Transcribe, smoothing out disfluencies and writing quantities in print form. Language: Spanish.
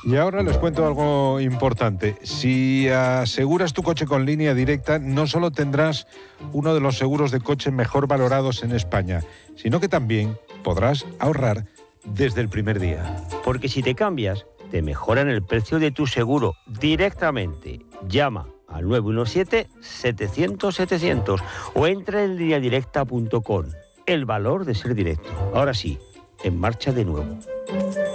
Y ahora les cuento algo importante. Si aseguras tu coche con Línea Directa, no solo tendrás uno de los seguros de coche mejor valorados en España, sino que también podrás ahorrar desde el primer día. Porque si te cambias, te mejoran el precio de tu seguro directamente. Llama al 917-700-700 o entra en lineadirecta.com. El valor de ser directo. Ahora sí, en marcha de nuevo.